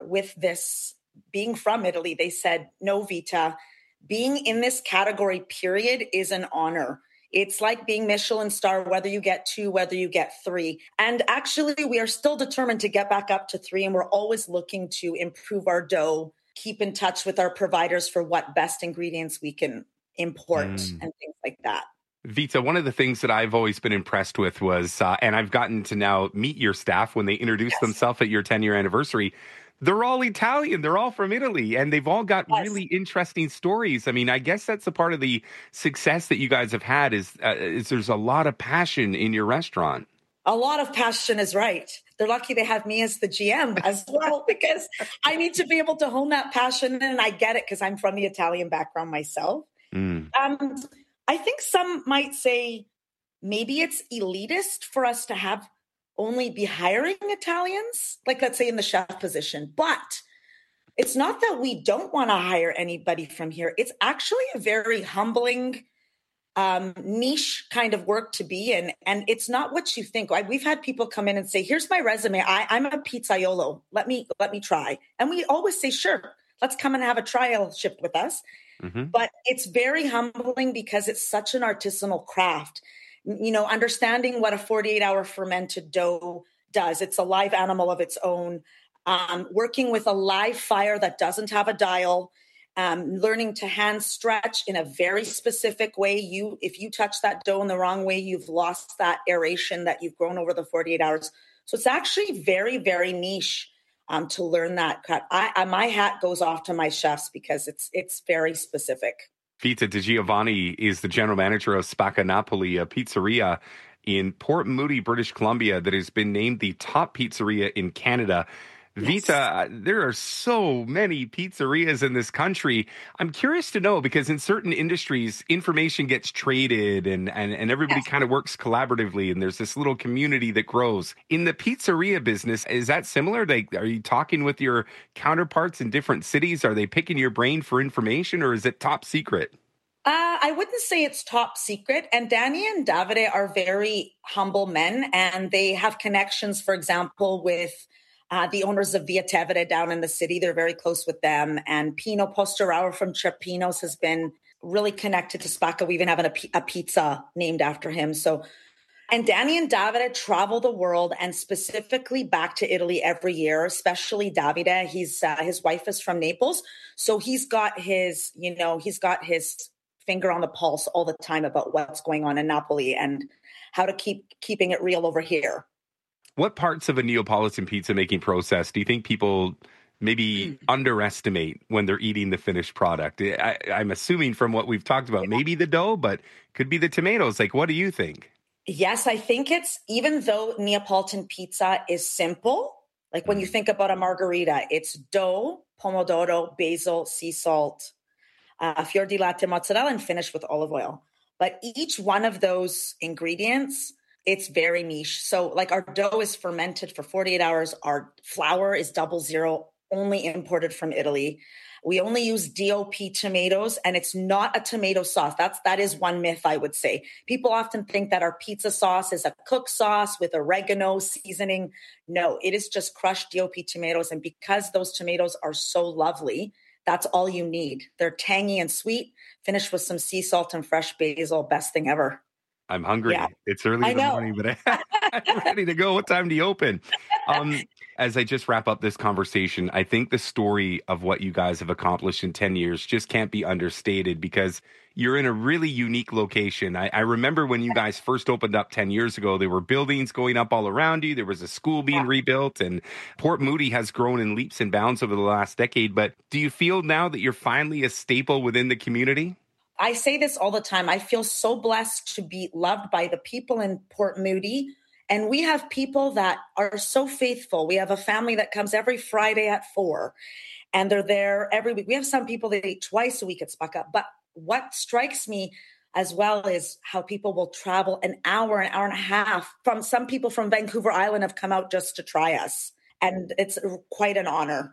with this being from Italy, they said, no, Vita, being in this category, period, is an honor. It's like being Michelin star, whether you get 2, whether you get 3. And actually, we are still determined to get back up to 3. And we're always looking to improve our dough, keep in touch with our providers for what best ingredients we can import and things like that. Vita, one of the things that I've always been impressed with was, and I've gotten to now meet your staff when they introduce themselves at your 10-year anniversary, they're all Italian. They're all from Italy, and they've all got really interesting stories. I mean, I guess that's a part of the success that you guys have had is there's a lot of passion in your restaurant. A lot of passion is right. They're lucky they have me as the GM as well, because I need to be able to hone that passion, and I get it because I'm from the Italian background myself. I think some might say maybe it's elitist for us to have only be hiring Italians, like let's say in the chef position. But it's not that we don't want to hire anybody from here. It's actually a very humbling, niche kind of work to be in. And it's not what you think. We've had people come in and say, here's my resume. I'm a pizzaiolo. Let me try. And we always say, sure, let's come and have a trial shift with us. But it's very humbling because it's such an artisanal craft. You know, understanding what a 48-hour fermented dough does. It's a live animal of its own. Working with a live fire that doesn't have a dial. Learning to hand stretch in a very specific way. If you touch that dough in the wrong way, you've lost that aeration that you've grown over the 48 hours. So it's actually very, very niche. To learn that cut. My hat goes off to my chefs because it's very specific. Vita De Giovanni is the general manager of Spacca Napoli, a pizzeria in Port Moody, British Columbia, that has been named the top pizzeria in Canada. Vita, there are so many pizzerias in this country. I'm curious to know, because in certain industries, information gets traded and everybody kind of works collaboratively, and there's this little community that grows. In the pizzeria business, is that similar? Are you talking with your counterparts in different cities? Are they picking your brain for information, or is it top secret? I wouldn't say it's top secret. And Danny and Davide are very humble men, and they have connections, for example, with the owners of Via Tevere down in the city. They're very close with them. And Pino Postorauer from Ceppinos has been really connected to Spacca. We even have a pizza named after him. And Danny and Davide travel the world, and specifically back to Italy every year, especially Davide. His wife is from Naples. So he's got his finger on the pulse all the time about what's going on in Napoli and how to keeping it real over here. What parts of a Neapolitan pizza making process do you think people maybe underestimate when they're eating the finished product? I'm assuming from what we've talked about, maybe the dough, but could be the tomatoes. Like, what do you think? Yes, I think even though Neapolitan pizza is simple, like when you think about a margherita, it's dough, pomodoro, basil, sea salt, fior di latte, mozzarella, and finished with olive oil. But each one of those ingredients, it's very niche. So like our dough is fermented for 48 hours. Our flour is 00, only imported from Italy. We only use DOP tomatoes, and it's not a tomato sauce. That is one myth, I would say. People often think that our pizza sauce is a cooked sauce with oregano seasoning. No, it is just crushed DOP tomatoes. And because those tomatoes are so lovely, that's all you need. They're tangy and sweet, finished with some sea salt and fresh basil. Best thing ever. I'm hungry. Yeah. It's early in the morning, but I'm ready to go. What time do you open? As I just wrap up this conversation, I think the story of what you guys have accomplished in 10 years just can't be understated, because you're in a really unique location. I remember when you guys first opened up 10 years ago, there were buildings going up all around you. There was a school being rebuilt, and Port Moody has grown in leaps and bounds over the last decade. But do you feel now that you're finally a staple within the community? I say this all the time. I feel so blessed to be loved by the people in Port Moody. And we have people that are so faithful. We have a family that comes every Friday at 4, and they're there every week. We have some people that eat twice a week at Spacca. But what strikes me as well is how people will travel an hour and a half. Some people from Vancouver Island have come out just to try us. And it's quite an honor.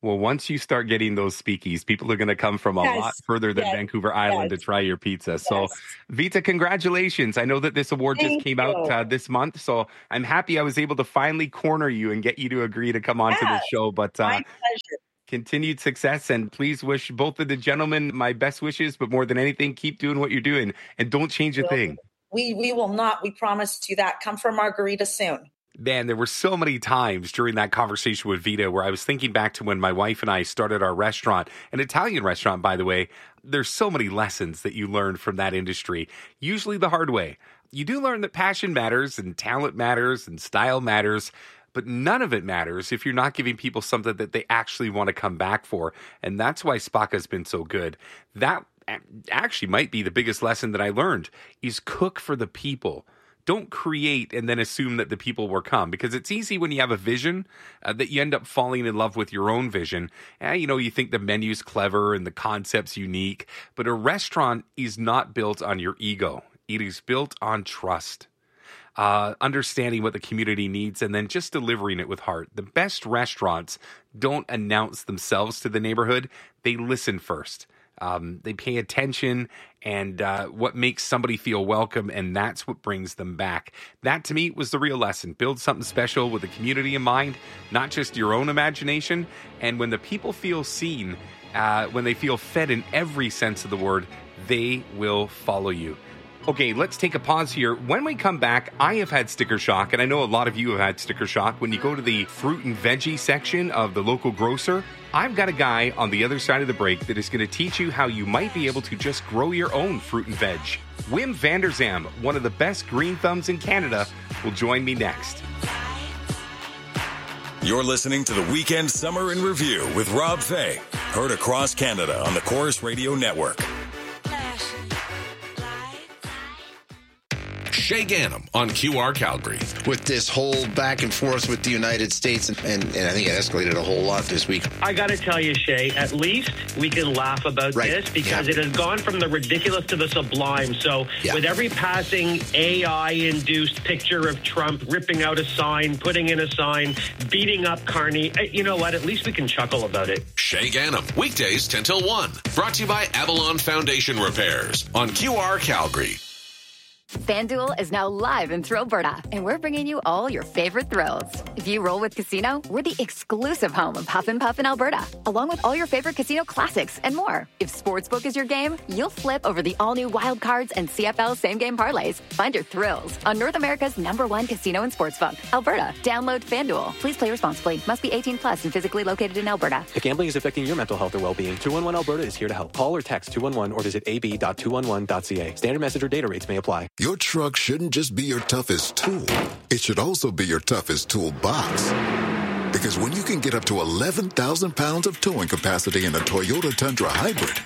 Well, once you start getting those speakies, people are going to come from a lot further than Vancouver Island to try your pizza. So, Vita, congratulations. I know that this award just came out this month, so I'm happy I was able to finally corner you and get you to agree to come on to the show. But my pleasure. Continued success, and please wish both of the gentlemen my best wishes, but more than anything, keep doing what you're doing and don't change a thing. We will not. We promise you that. Come for margarita soon. Man, there were so many times during that conversation with Vita where I was thinking back to when my wife and I started our restaurant, an Italian restaurant, by the way. There's so many lessons that you learn from that industry, usually the hard way. You do learn that passion matters and talent matters and style matters, but none of it matters if you're not giving people something that they actually want to come back for. And that's why Spacca's been so good. That actually might be the biggest lesson that I learned, is cook for the people. Don't create and then assume that the people will come, because it's easy when you have a vision that you end up falling in love with your own vision. You think the menu's clever and the concept's unique, but a restaurant is not built on your ego. It is built on trust, understanding what the community needs, and then just delivering it with heart. The best restaurants don't announce themselves to the neighborhood. They listen first. They pay attention and what makes somebody feel welcome, and that's what brings them back. That, to me, was the real lesson. Build something special with the community in mind, not just your own imagination. And when the people feel seen, when they feel fed in every sense of the word, they will follow you. Okay, let's take a pause here. When we come back, I have had sticker shock, and I know a lot of you have had sticker shock. When you go to the fruit and veggie section of the local grocer, I've got a guy on the other side of the break that is going to teach you how you might be able to just grow your own fruit and veg. Wim van der Zam, one of the best green thumbs in Canada, will join me next. You're listening to the Weekend Summer in Review with Rob Fay, heard across Canada on the Chorus Radio Network. Shay Gannam on QR Calgary. With this whole back and forth with the United States, and I think it escalated a whole lot this week. I got to tell you, Shay, at least we can laugh about this because it has gone from the ridiculous to the sublime. So with every passing AI-induced picture of Trump ripping out a sign, putting in a sign, beating up Carney, you know what? At least we can chuckle about it. Shay Gannam, weekdays 10 till 1. Brought to you by Avalon Foundation Repairs on QR Calgary. FanDuel is now live in Thrillberta, and we're bringing you all your favorite thrills. If you roll with Casino, we're the exclusive home of Huff and Puff in Alberta, along with all your favorite casino classics and more. If Sportsbook is your game, you'll flip over the all-new Wild Cards and CFL same-game parlays. Find your thrills on North America's #1 casino and sportsbook, Alberta. Download FanDuel. Please play responsibly. Must be 18 plus and physically located in Alberta. If gambling is affecting your mental health or well-being, 211 Alberta is here to help. Call or text 211 or visit ab.211.ca. Standard message or data rates may apply. Your truck shouldn't just be your toughest tool. It should also be your toughest toolbox. Because when you can get up to 11,000 pounds of towing capacity in a Toyota Tundra Hybrid,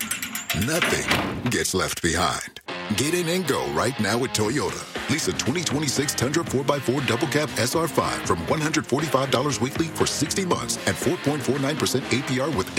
nothing gets left behind. Get in and go right now at Toyota. Lease a 2026 Tundra 4x4 Double Cab SR5 from $145 weekly for 60 months at 4.49% APR with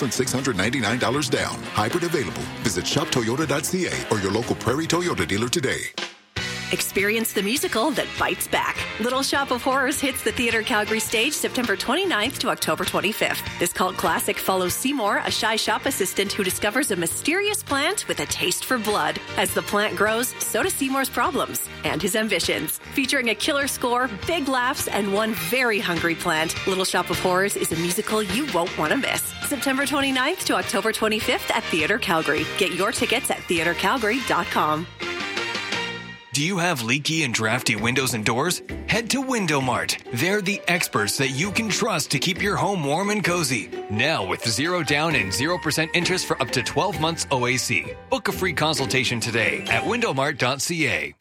$8,699 down. Hybrid available. Visit shoptoyota.ca or your local Prairie Toyota dealer today. Experience the musical that bites back. Little Shop of Horrors hits the Theatre Calgary stage September 29th to October 25th. This cult classic follows Seymour, a shy shop assistant who discovers a mysterious plant with a taste for blood. As the plant grows, so do Seymour's problems and his ambitions. Featuring a killer score, big laughs, and one very hungry plant, Little Shop of Horrors is a musical you won't want to miss. September 29th to October 25th at Theatre Calgary. Get your tickets at theatrecalgary.com. Do you have leaky and drafty windows and doors? Head to Window Mart. They're the experts that you can trust to keep your home warm and cozy. Now with 0 down and 0% interest for up to 12 months OAC. Book a free consultation today at windowmart.ca.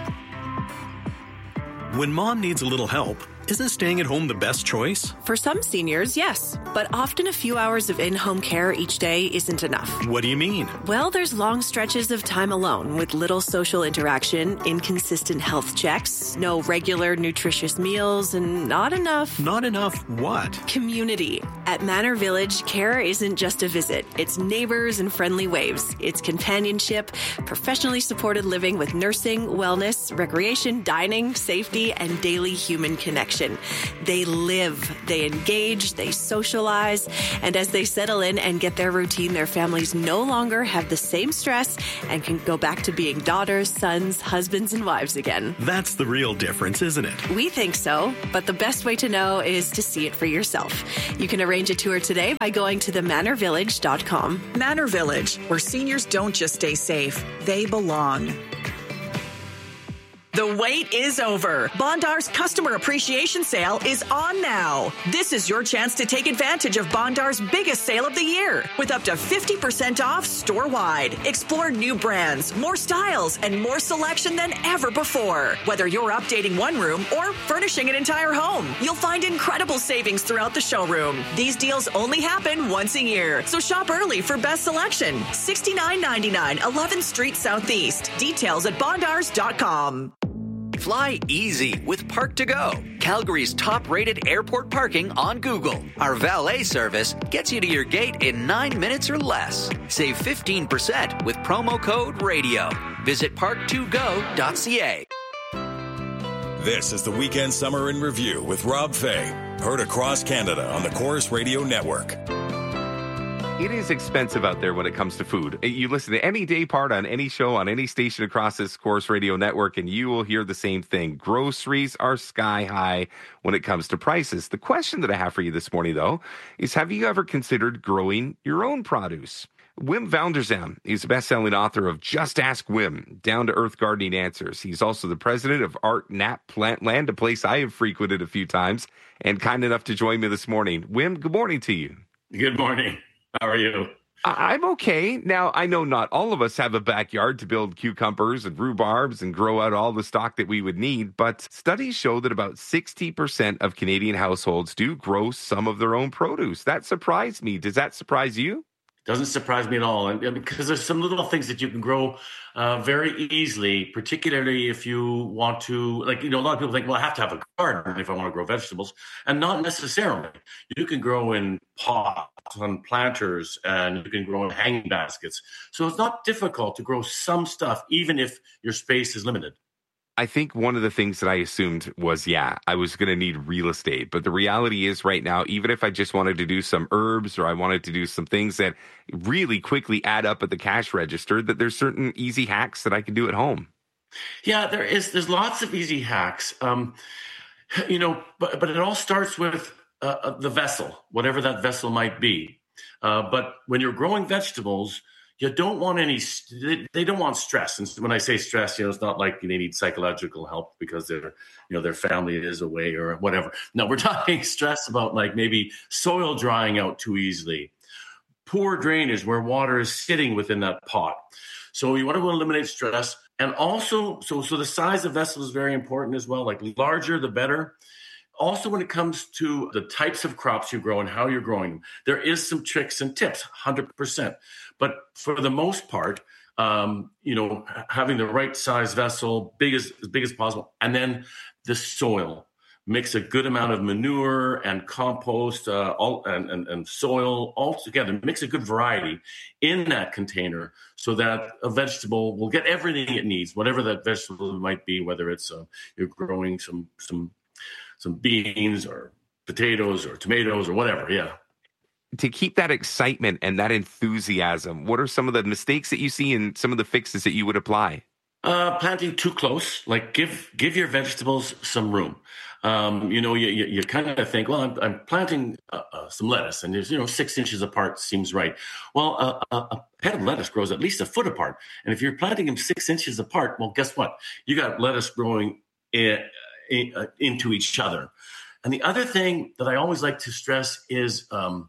When mom needs a little help, isn't staying at home the best choice? For some seniors, yes. But often a few hours of in-home care each day isn't enough. What do you mean? Well, there's long stretches of time alone with little social interaction, inconsistent health checks, no regular nutritious meals, and not enough... Not enough what? Community. At Manor Village, care isn't just a visit. It's neighbors and friendly waves. It's companionship, professionally supported living with nursing, wellness, recreation, dining, safety, and daily human connection. vacation. They live, they engage, they socialize, and as they settle in and get their routine, their families no longer have the same stress and can go back to being daughters, sons, husbands, and wives again. That's the real difference, isn't it? We think so, but the best way to know is to see it for yourself. You can arrange a tour today by going to themanorvillage.com. Manor Village, where seniors don't just stay safe, they belong. The wait is over. Bondar's Customer Appreciation Sale is on now. This is your chance to take advantage of Bondar's biggest sale of the year with up to 50% off store-wide. Explore new brands, more styles, and more selection than ever before. Whether you're updating one room or furnishing an entire home, you'll find incredible savings throughout the showroom. These deals only happen once a year, so shop early for best selection. $69.99 11th Street Southeast. Details at bondars.com. Fly easy with Park2Go, Calgary's top-rated airport parking on Google. Our valet service gets you to your gate in 9 minutes or less. Save 15% with promo code RADIO. Visit park2go.ca. This is the Weekend Summer in Review with Rob Fay. Heard across Canada on the Corus Radio Network. It is expensive out there when it comes to food. You listen to any day part on any show on any station across this Corus Radio Network, and you will hear the same thing. Groceries are sky high when it comes to prices. The question that I have for you this morning, though, is have you ever considered growing your own produce? Wim Vanderzam is a best-selling author of Just Ask Wim, Down-to-Earth Gardening Answers. He's also the president of Art Nap Plantland, a place I have frequented a few times, and kind enough to join me this morning. Wim, good morning to you. Good morning. How are you? I'm okay. Now, I know not all of us have a backyard to build cucumbers and rhubarbs and grow out all the stock that we would need, but studies show that about 60% of Canadian households do grow some of their own produce. That surprised me. Does that surprise you? Doesn't surprise me at all. And because there's some little things that you can grow very easily, particularly if you want to, a lot of people think, well, I have to have a garden if I want to grow vegetables. And not necessarily. You can grow in pots, on planters, and you can grow in hanging baskets. So it's not difficult to grow some stuff, even if your space is limited. I think one of the things that I assumed was, I was going to need real estate. But the reality is right now, even if I just wanted to do some herbs or I wanted to do some things that really quickly add up at the cash register, that there's certain easy hacks that I can do at home. Yeah, there is. There's lots of easy hacks. But it all starts with the vessel, whatever that vessel might be. But when you're growing vegetables, you don't want they don't want stress. And when I say stress, it's not like they need psychological help because their family is away or whatever. No, we're talking stress about maybe soil drying out too easily, poor drainage where water is sitting within that pot. So you want to eliminate stress. And also, so the size of vessel is very important as well. Larger, the better. Also, when it comes to the types of crops you grow and how you're growing them, there is some tricks and tips, 100%. But for the most part, having the right size vessel, as big as possible, and then the soil. Mix a good amount of manure and compost and soil all together. Mix a good variety in that container so that a vegetable will get everything it needs, whatever that vegetable might be, whether it's you're growing some beans or potatoes or tomatoes or whatever, yeah. To keep that excitement and that enthusiasm, what are some of the mistakes that you see and some of the fixes that you would apply? Planting too close, give your vegetables some room. You kind of think, well, I'm planting some lettuce and there's, 6 inches apart seems right. Well, a head of lettuce grows at least a foot apart. And if you're planting them 6 inches apart, well, guess what? You got lettuce growing into each other. And the other thing that I always like to stress is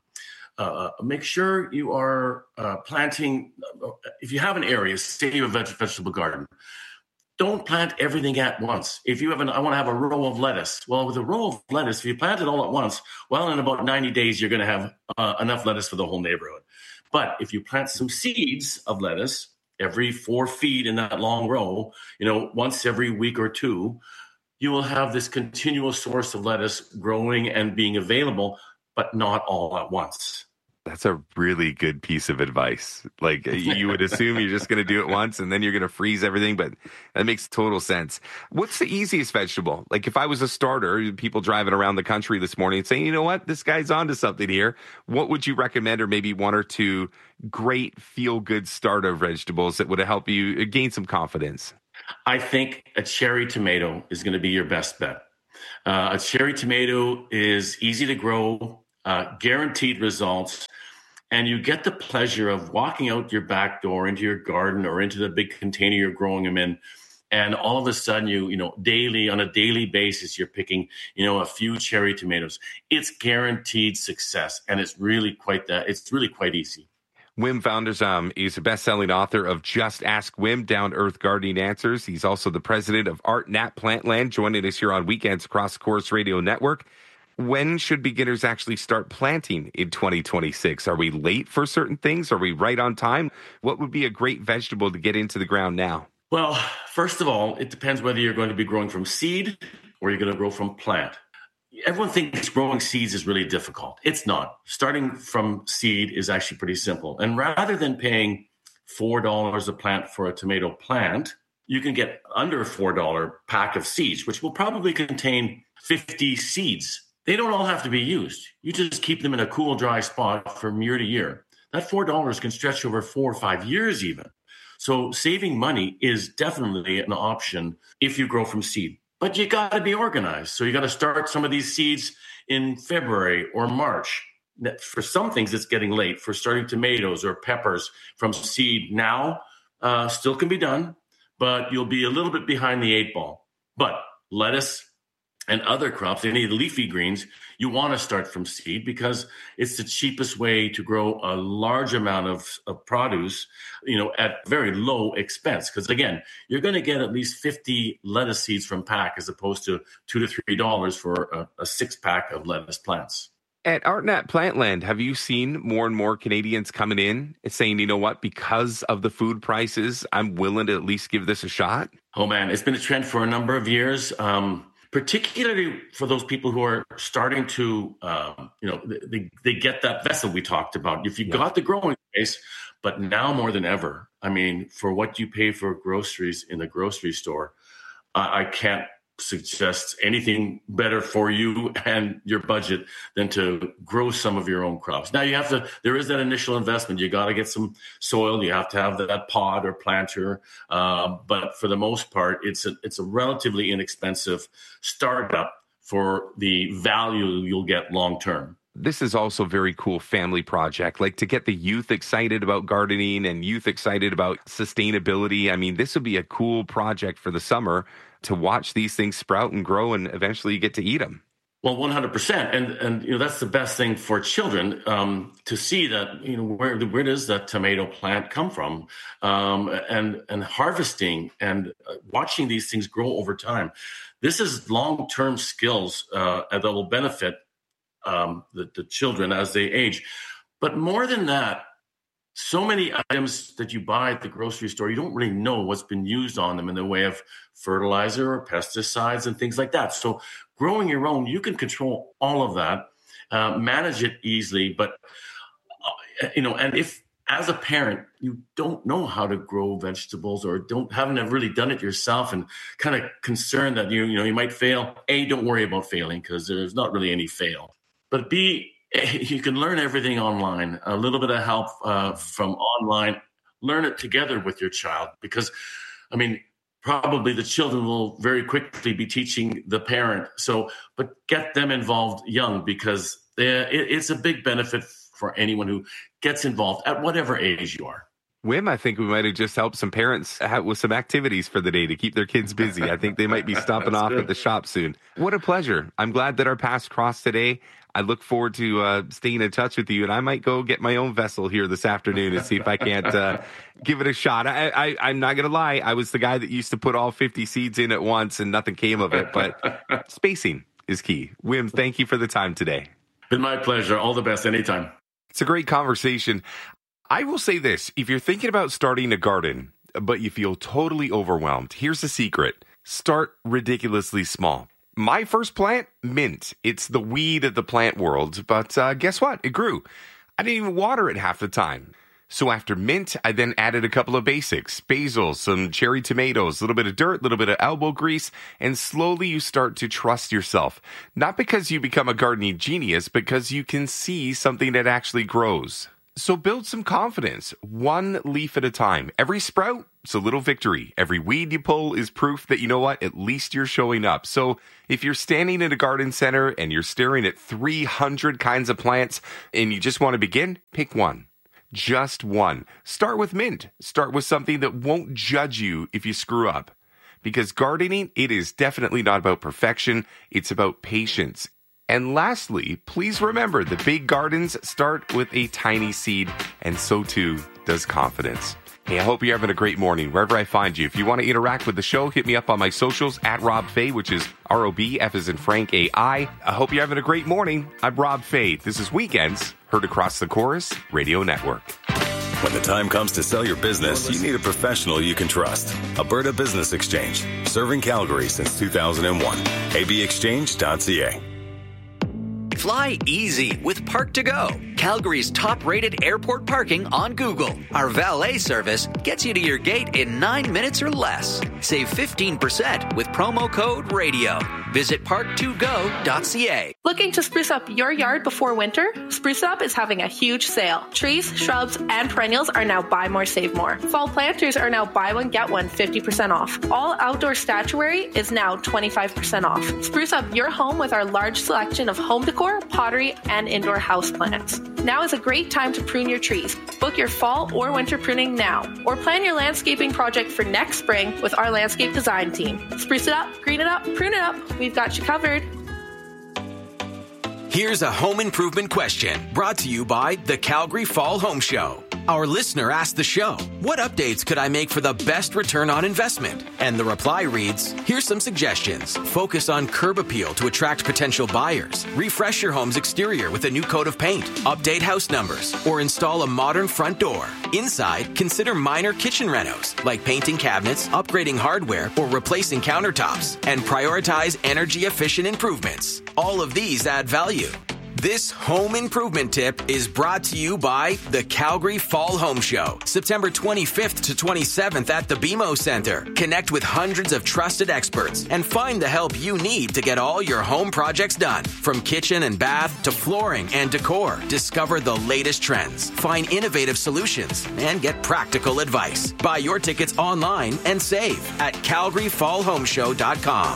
make sure you are planting, if you have an area, say you have a vegetable garden, don't plant everything at once. If you have I want to have a row of lettuce. Well, with a row of lettuce, if you plant it all at once, well, in about 90 days, you're going to have enough lettuce for the whole neighborhood. But if you plant some seeds of lettuce every 4 feet in that long row, once every week or two, you will have this continual source of lettuce growing and being available, but not all at once. That's a really good piece of advice. Like, you would assume you're just going to do it once and then you're going to freeze everything, but that makes total sense. What's the easiest vegetable? Like, if I was a starter, people driving around the country this morning saying, you know what, this guy's onto something here. What would you recommend, or maybe one or two great feel-good starter vegetables that would help you gain some confidence? I think a cherry tomato is going to be your best bet. A cherry tomato is easy to grow, guaranteed results, and you get the pleasure of walking out your back door into your garden or into the big container you're growing them in, and all of a sudden on a daily basis you're picking a few cherry tomatoes. It's guaranteed success, and it's really quite easy. Wim Vanderzam is a best-selling author of Just Ask Wim, Down-to-Earth Gardening Answers. He's also the president of Art Nat Plantland, joining us here on Weekends across the Corus Radio Network. When should beginners actually start planting in 2026? Are we late for certain things? Are we right on time? What would be a great vegetable to get into the ground now? Well, first of all, it depends whether you're going to be growing from seed or you're going to grow from plant. Everyone thinks growing seeds is really difficult. It's not. Starting from seed is actually pretty simple. And rather than paying $4 a plant for a tomato plant, you can get under a $4 pack of seeds, which will probably contain 50 seeds. They don't all have to be used. You just keep them in a cool, dry spot from year to year. That $4 can stretch over 4 or 5 years even. So saving money is definitely an option if you grow from seed. But you got to be organized. So you got to start some of these seeds in February or March. For some things, it's getting late. For starting tomatoes or peppers from seed now, still can be done, but you'll be a little bit behind the 8 ball. But lettuce and other crops, any leafy greens, you want to start from seed because it's the cheapest way to grow a large amount of produce, at very low expense. Because again, you're going to get at least 50 lettuce seeds from pack as opposed to $2 to $3 for a 6-pack of lettuce plants. At ArtNat Plantland, have you seen more and more Canadians coming in and saying, you know what, because of the food prices, I'm willing to at least give this a shot? Oh man, it's been a trend for a number of years. Particularly for those people who are starting to, they get that vessel we talked about. If you've got the growing space, but now more than ever, I mean, for what you pay for groceries in the grocery store, I can't suggest anything better for you and your budget than to grow some of your own crops. Now there is that initial investment. You got to get some soil. You have to have that pod or planter. But for the most part, it's a relatively inexpensive startup for the value you'll get long term. This is also a very cool family project, like to get the youth excited about gardening and youth excited about sustainability. I mean, this would be a cool project for the summer to watch these things sprout and grow and eventually you get to eat them. Well, 100%. And that's the best thing for children to see that, where does that tomato plant come from? And harvesting and watching these things grow over time. This is long-term skills that will benefit the children as they age. But more than that, so many items that you buy at the grocery store, you don't really know what's been used on them in the way of fertilizer or pesticides and things like that. So growing your own, you can control all of that, manage it easily. But, and if as a parent, you don't know how to grow vegetables or haven't really done it yourself and kind of concerned that, you might fail, don't worry about failing because there's not really any fail. But B, you can learn everything online, a little bit of help from online, learn it together with your child because, probably the children will very quickly be teaching the parent. But get them involved young because it's a big benefit for anyone who gets involved at whatever age you are. Wim, I think we might have just helped some parents with some activities for the day to keep their kids busy. I think they might be stopping off at the shop soon. What a pleasure. I'm glad that our paths crossed today. I look forward to staying in touch with you, and I might go get my own vessel here this afternoon and see if I can't give it a shot. I'm not going to lie. I was the guy that used to put all 50 seeds in at once and nothing came of it, but spacing is key. Wim, thank you for the time today. Been my pleasure. All the best anytime. It's a great conversation. I will say this, if you're thinking about starting a garden, but you feel totally overwhelmed, here's the secret. Start ridiculously small. My first plant, mint. It's the weed of the plant world, but guess what? It grew. I didn't even water it half the time. So after mint, I then added a couple of basics: basil, some cherry tomatoes, a little bit of dirt, a little bit of elbow grease, and slowly you start to trust yourself. Not because you become a gardening genius, because you can see something that actually grows. So build some confidence, one leaf at a time. Every sprout is a little victory. Every weed you pull is proof that, you know what, at least you're showing up. So if you're standing in a garden center and you're staring at 300 kinds of plants and you just want to begin, pick one. Just one. Start with mint. Start with something that won't judge you if you screw up. Because gardening, it is definitely not about perfection. It's about patience. And lastly, please remember that big gardens start with a tiny seed, and so too does confidence. Hey, I hope you're having a great morning wherever I find you. If you want to interact with the show, hit me up on my socials at Rob Fay, which is ROB, F as in Frank, AI. I hope you're having a great morning. I'm Rob Fay. This is Weekends, heard across the Chorus Radio Network. When the time comes to sell your business, you need a professional you can trust. Alberta Business Exchange, serving Calgary since 2001. abexchange.ca. Fly easy with Park2Go, Calgary's top-rated airport parking on Google. Our valet service gets you to your gate in 9 minutes or less. Save 15% with promo code RADIO. Visit park2go.ca. Looking to spruce up your yard before winter? Spruce Up is having a huge sale. Trees, shrubs, and perennials are now buy more, save more. Fall planters are now buy one, get one, 50% off. All outdoor statuary is now 25% off. Spruce up your home with our large selection of home decor, pottery, and indoor houseplants. Now is a great time to prune your trees. Book your fall or winter pruning now, or plan your landscaping project for next spring with our landscape design team. Spruce it up, green it up, prune it up. We've got you covered. Here's a home improvement question brought to you by the Calgary Fall Home Show. Our listener asked the show, what updates could I make for the best return on investment? And the reply reads, here's some suggestions. Focus on curb appeal to attract potential buyers. Refresh your home's exterior with a new coat of paint. Update house numbers or install a modern front door. Inside, consider minor kitchen renos like painting cabinets, upgrading hardware, or replacing countertops. And prioritize energy efficient improvements. All of these add value. This home improvement tip is brought to you by the Calgary Fall Home Show, September 25th to 27th at the BMO Center. Connect with hundreds of trusted experts and find the help you need to get all your home projects done. From kitchen and bath to flooring and decor, discover the latest trends, find innovative solutions, and get practical advice. Buy your tickets online and save at CalgaryFallHomeShow.com.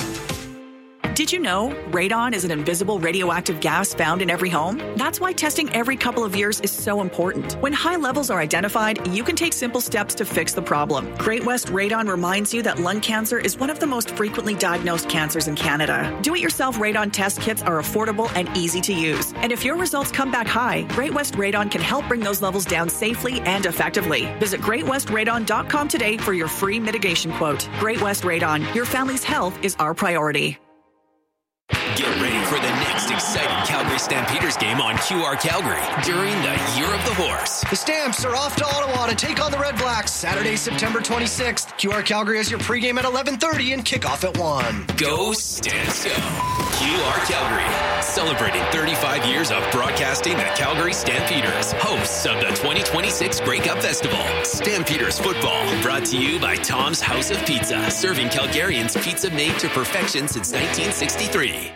Did you know radon is an invisible radioactive gas found in every home? That's why testing every couple of years is so important. When high levels are identified, you can take simple steps to fix the problem. Great West Radon reminds you that lung cancer is one of the most frequently diagnosed cancers in Canada. Do-it-yourself radon test kits are affordable and easy to use. And if your results come back high, Great West Radon can help bring those levels down safely and effectively. Visit GreatWestRadon.com today for your free mitigation quote. Great West Radon, your family's health is our priority. Get ready for the next exciting Calgary Stampeders game on QR Calgary during the Year of the Horse. The Stamps are off to Ottawa to take on the Red Blacks Saturday, September 26th. QR Calgary has your pregame at 11:30 and kickoff at 1. Go Stamps Go! QR Calgary, celebrating 35 years of broadcasting the Calgary Stampeders, hosts of the 2026 Grey Cup Festival. Stampeders football, brought to you by Tom's House of Pizza, serving Calgarians pizza made to perfection since 1963.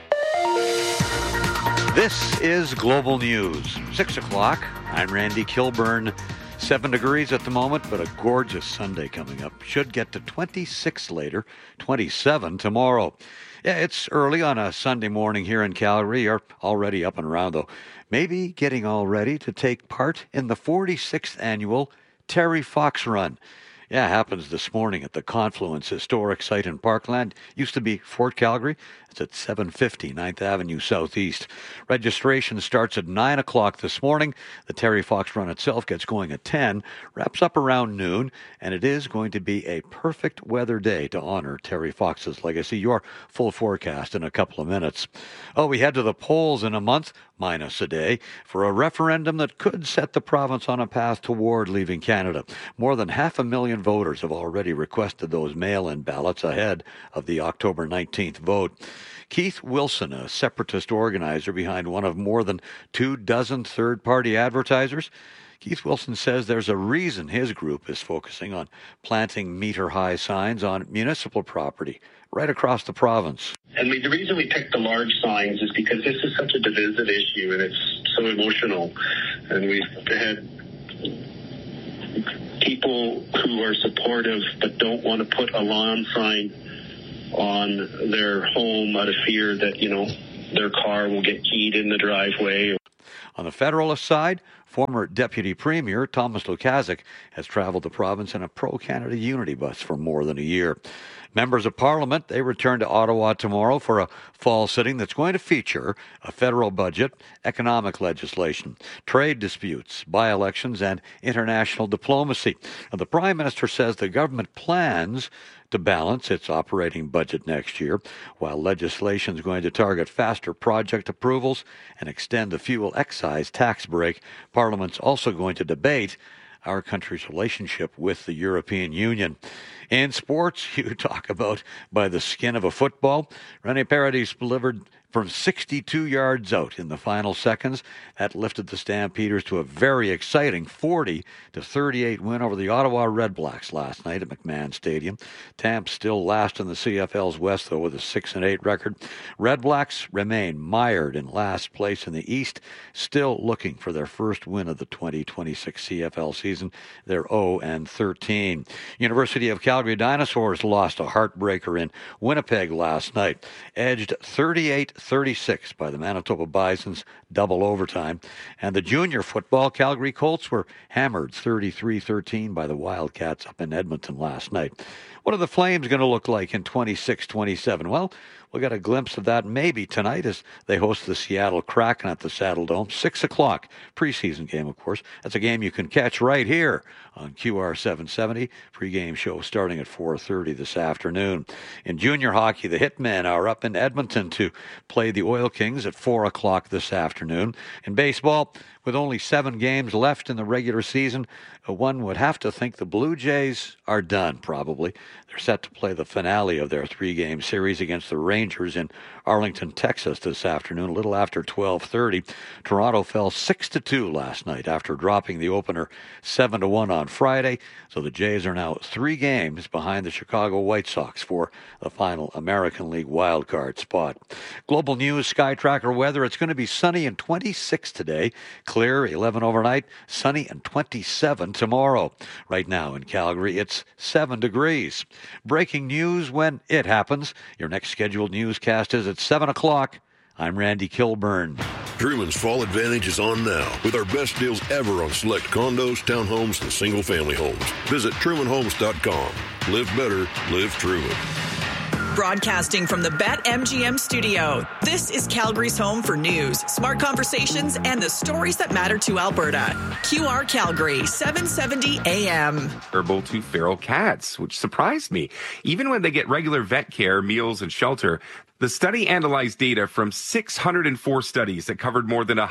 This is Global News. 6 o'clock. I'm Randy Kilburn. 7 degrees at the moment, but a gorgeous Sunday coming up. Should get to 26 later, 27 tomorrow. Yeah, it's early on a Sunday morning here in Calgary. You're already up and around, though. Maybe getting all ready to take part in the 46th annual Terry Fox Run. Yeah, happens this morning at the Confluence Historic Site in Parkland. Used to be Fort Calgary. It's at 750 9th Avenue Southeast. Registration starts at 9 o'clock this morning. The Terry Fox Run itself gets going at 10, wraps up around noon, and it is going to be a perfect weather day to honor Terry Fox's legacy. Your full forecast in a couple of minutes. Oh, we head to the polls in a month, minus a day, for a referendum that could set the province on a path toward leaving Canada. More than 500,000 voters have already requested those mail-in ballots ahead of the October 19th vote. Keith Wilson, a separatist organizer behind one of more than 24 third-party advertisers. Keith Wilson says there's a reason his group is focusing on planting meter-high signs on municipal property right across the province. And the reason we picked the large signs is because this is such a divisive issue and it's so emotional. And we've had people who are supportive but don't want to put a lawn sign on their home out of fear that, their car will get keyed in the driveway. On the Federalist side, former Deputy Premier Thomas Lukaszuk has traveled the province in a pro-Canada unity bus for more than a year. Members of Parliament, they return to Ottawa tomorrow for a fall sitting that's going to feature a federal budget, economic legislation, trade disputes, by-elections, and international diplomacy. Now, the Prime Minister says the government plans to balance its operating budget next year, while legislation is going to target faster project approvals and extend the fuel excise tax break. Parliament's also going to debate our country's relationship with the European Union. In sports, you talk about by the skin of a football. René Paredes delivered from 62 yards out in the final seconds. That lifted the Stampeders to a very exciting 40-38 win over the Ottawa Redblacks last night at McMahon Stadium. Tampa still last in the CFL's West, though, with a 6-8 record. Redblacks remain mired in last place in the East, still looking for their first win of the 2026 CFL season. They're 0-13. University of Calgary Dinosaurs lost a heartbreaker in Winnipeg last night, edged 38-36 by the Manitoba Bisons, double overtime. And the junior football Calgary Colts were hammered 33-13 by the Wildcats up in Edmonton last night. What are the Flames going to look like in 26-27? Well, we'll get a glimpse of that maybe tonight as they host the Seattle Kraken at the Saddle Dome. 6 o'clock, preseason game, of course. That's a game you can catch right here on QR 770. Pre-game show starting at 4:30 this afternoon. In junior hockey, the Hitmen are up in Edmonton to play the Oil Kings at 4 o'clock this afternoon. In baseball, with only 7 games left in the regular season, one would have to think the Blue Jays are done, probably. They're set to play the finale of their 3-game series against the Rangers in Arlington, Texas this afternoon, a little after 12:30. Toronto fell 6-2 last night after dropping the opener 7-1 on Friday. So the Jays are now 3 games behind the Chicago White Sox for the final American League wildcard spot. Global News Sky Tracker weather. It's going to be sunny and 26 today. Clear, 11 overnight. Sunny and 27 tomorrow. Right now in Calgary, it's 7 degrees. Breaking news when it happens. Your next scheduled newscast is at 7 o'clock. I'm Randy Kilburn. Truman's Fall Advantage is on now with our best deals ever on select condos, townhomes, and single-family homes. Visit TrumanHomes.com. Live better, live Truman. Broadcasting from the BetMGM studio, this is Calgary's home for news, smart conversations, and the stories that matter to Alberta. QR Calgary, 770 AM. Terrible to feral cats, which surprised me. Even when they get regular vet care, meals, and shelter, the study analyzed data from 604 studies that covered more than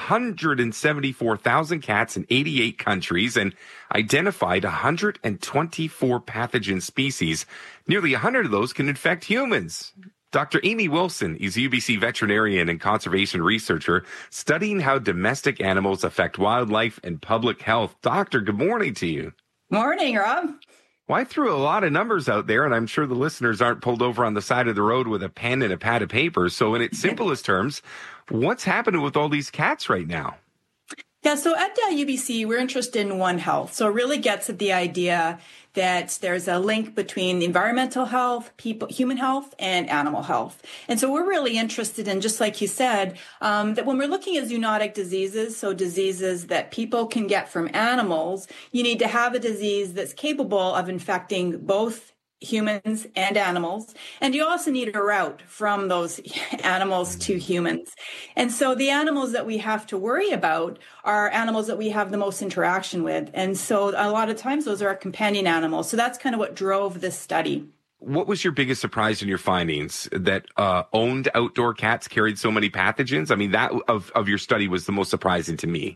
174,000 cats in 88 countries and identified 124 pathogen species. Nearly 100 of those can infect humans. Dr. Amy Wilson is a UBC veterinarian and conservation researcher studying how domestic animals affect wildlife and public health. Doctor, good morning to you. Morning, Rob. Well, I threw a lot of numbers out there, and I'm sure the listeners aren't pulled over on the side of the road with a pen and a pad of paper. So in its simplest terms, what's happening with all these cats right now? Yeah, so at UBC, we're interested in One Health. So it really gets at the idea that there's a link between environmental health, human health, and animal health. And so we're really interested in, just like you said, that when we're looking at zoonotic diseases, so diseases that people can get from animals, you need to have a disease that's capable of infecting both humans and animals. And you also need a route from those animals to humans. And so the animals that we have to worry about are animals that we have the most interaction with. And so a lot of times those are our companion animals. So that's kind of what drove this study. What was your biggest surprise in your findings? That owned outdoor cats carried so many pathogens? I mean, that of your study was the most surprising to me.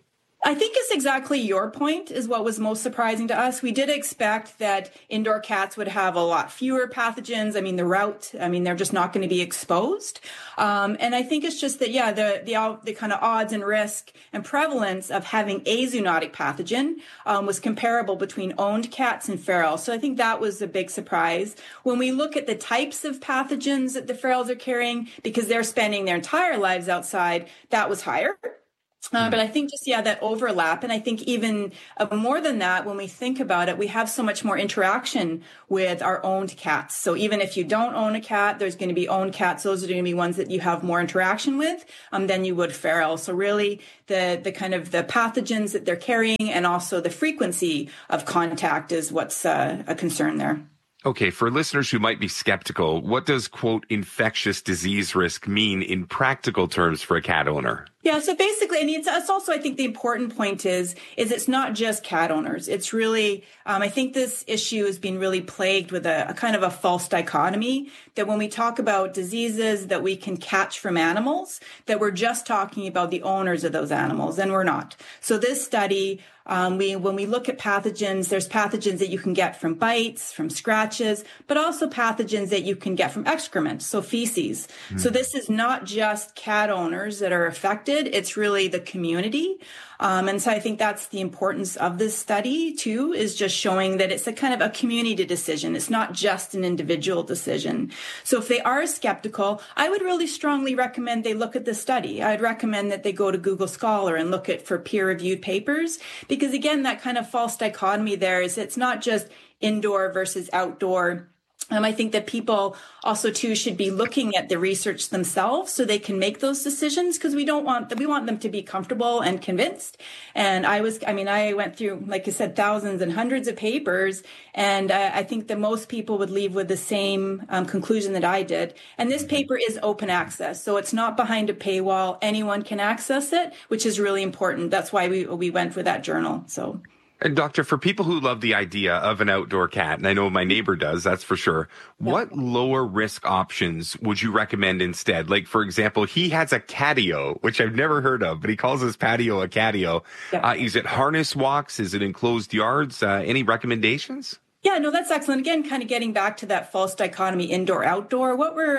I think it's exactly your point is what was most surprising to us. We did expect that indoor cats would have a lot fewer pathogens. I mean, they're just not going to be exposed. And I think it's just that, the kind of odds and risk and prevalence of having a zoonotic pathogen was comparable between owned cats and feral. So I think that was a big surprise. When we look at the types of pathogens that the ferals are carrying, because they're spending their entire lives outside, that was higher. But I think just, that overlap. And I think even more than that, when we think about it, we have so much more interaction with our owned cats. So even if you don't own a cat, there's going to be owned cats. Those are going to be ones that you have more interaction with than you would feral. So really the kind of the pathogens that they're carrying and also the frequency of contact is what's a concern there. Okay, for listeners who might be skeptical, what does, quote, infectious disease risk mean in practical terms for a cat owner? Yeah, so basically, it's also, I think the important point is it's not just cat owners. It's really, I think this issue has been really plagued with a kind of a false dichotomy that when we talk about diseases that we can catch from animals, that we're just talking about the owners of those animals, and we're not. So this study, when we look at pathogens, there's pathogens that you can get from bites, from scratches, but also pathogens that you can get from excrement, so feces. So this is not just cat owners that are affected. It's really the community. And so I think that's the importance of this study too, is just showing that it's a kind of a community decision. It's not just an individual decision. So if they are skeptical, I would really strongly recommend they look at the study. I'd recommend that they go to Google Scholar and look for peer-reviewed papers, because again, that kind of false dichotomy there is it's not just indoor versus outdoor. I think that people also too should be looking at the research themselves so they can make those decisions, because we want them to be comfortable and convinced. And I went through, like I said, thousands and hundreds of papers, and I think that most people would leave with the same conclusion that I did. And this paper is open access, so it's not behind a paywall. Anyone can access it, which is really important. That's why we went with that journal. So. And doctor, for people who love the idea of an outdoor cat, and I know my neighbor does, that's for sure, what lower risk options would you recommend instead? Like, for example, he has a catio, which I've never heard of, but he calls his patio a catio. Is it harness walks? Is it enclosed yards? Any recommendations? Yeah, no, that's excellent. Again, kind of getting back to that false dichotomy, indoor, outdoor. What we're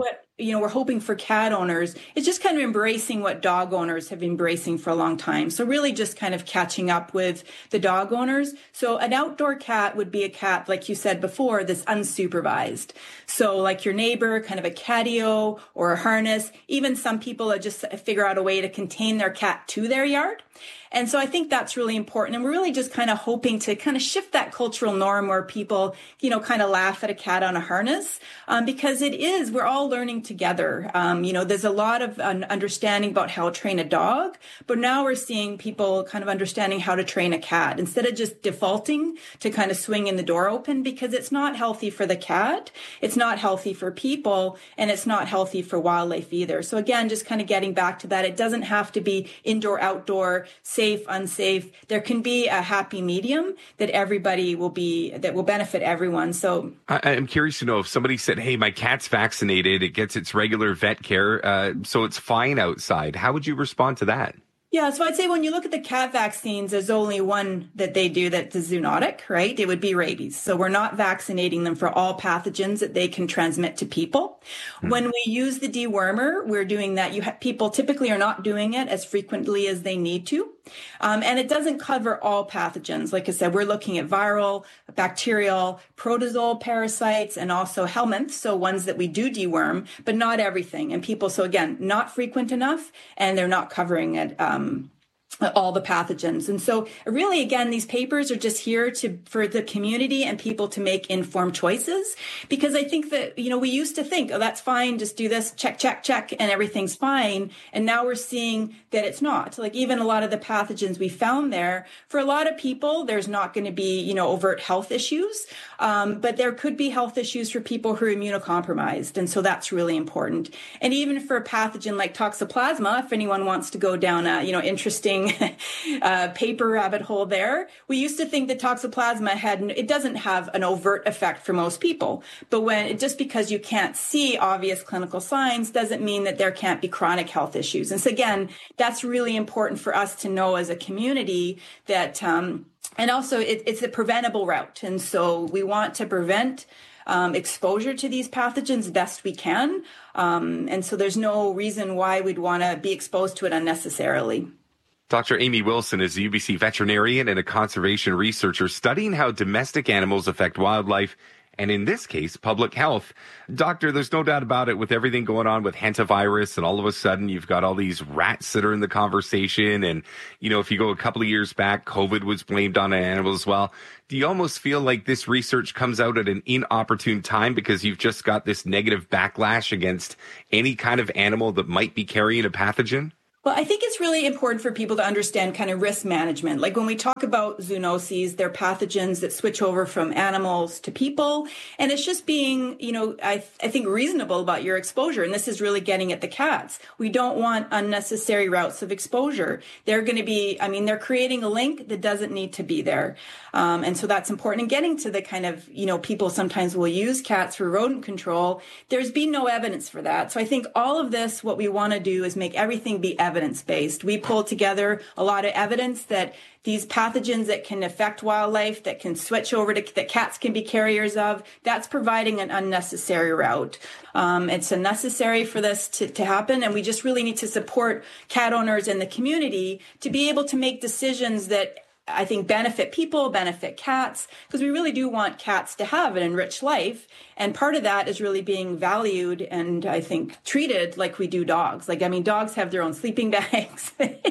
hoping for cat owners is just kind of embracing what dog owners have been embracing for a long time. So really just kind of catching up with the dog owners. So an outdoor cat would be a cat, like you said before, that's unsupervised. So like your neighbor, kind of a catio or a harness. Even some people just figure out a way to contain their cat to their yard. And so I think that's really important. And we're really just kind of hoping to kind of shift that cultural norm where people, kind of laugh at a cat on a harness, because we're all learning together. There's a lot of understanding about how to train a dog, but now we're seeing people kind of understanding how to train a cat instead of just defaulting to kind of swinging the door open, because it's not healthy for the cat. It's not healthy for people, and it's not healthy for wildlife either. So again, just kind of getting back to that, it doesn't have to be indoor, outdoor, safe, unsafe. There can be a happy medium that will benefit everyone. So I'm curious to know if somebody said, hey, my cat's vaccinated, it gets its regular vet care, so it's fine outside. How would you respond to that? Yeah, so I'd say when you look at the cat vaccines, there's only one that they do that's zoonotic, right? It would be rabies. So we're not vaccinating them for all pathogens that they can transmit to people. When we use the dewormer, we're doing that. People typically are not doing it as frequently as they need to. And it doesn't cover all pathogens. Like I said, we're looking at viral, bacterial, protozoal parasites, and also helminths, so ones that we do deworm, but not everything. And people, so again, not frequent enough, and they're not covering it. All the pathogens. And so really, again, these papers are just here for the community and people to make informed choices, because I think that, we used to think, oh, that's fine. Just do this, check, and everything's fine. And now we're seeing that it's not. Like even a lot of the pathogens we found there, for a lot of people, there's not going to be, overt health issues. But there could be health issues for people who are immunocompromised. And so that's really important. And even for a pathogen like Toxoplasma, if anyone wants to go down a, interesting interesting paper rabbit hole there. We used to think that Toxoplasma it doesn't have an overt effect for most people. But just because you can't see obvious clinical signs doesn't mean that there can't be chronic health issues. And so again, that's really important for us to know as a community that, and also it's a preventable route. And so we want to prevent exposure to these pathogens best we can. And so there's no reason why we'd want to be exposed to it unnecessarily. Dr. Amy Wilson is a UBC veterinarian and a conservation researcher studying how domestic animals affect wildlife, and in this case, public health. Doctor, there's no doubt about it, with everything going on with hantavirus, and all of a sudden you've got all these rats that are in the conversation. And, if you go a couple of years back, COVID was blamed on animals as well. Do you almost feel like this research comes out at an inopportune time because you've just got this negative backlash against any kind of animal that might be carrying a pathogen? Well, I think it's really important for people to understand kind of risk management. Like when we talk about zoonoses, they're pathogens that switch over from animals to people. And it's just being, I think reasonable about your exposure. And this is really getting at the cats. We don't want unnecessary routes of exposure. They're going to be, they're creating a link that doesn't need to be there. And so that's important. And getting to the kind of, people sometimes will use cats for rodent control. There's been no evidence for that. So I think all of this, what we want to do is make everything be evidence-based. We pulled together a lot of evidence that these pathogens that can affect wildlife, that can switch over to, that cats can be carriers of, that's providing an unnecessary route. It's unnecessary for this to happen, and we just really need to support cat owners and the community to be able to make decisions that I think benefit people, benefit cats, because we really do want cats to have an enriched life. And part of that is really being valued and I think treated like we do dogs. Dogs have their own sleeping bags.